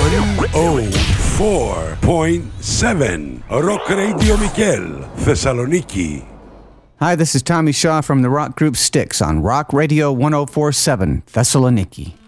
104.7 Rock Radio Mikel, Thessaloniki. Hi, this is Tommy Shaw from the rock group Styx on Rock Radio 104.7 Thessaloniki.